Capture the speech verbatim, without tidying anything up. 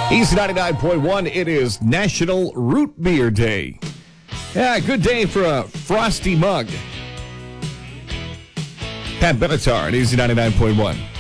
Easy ninety-nine point one, it is National Root Beer Day. Yeah, good day for a frosty mug. Pat Benatar at Easy ninety-nine point one.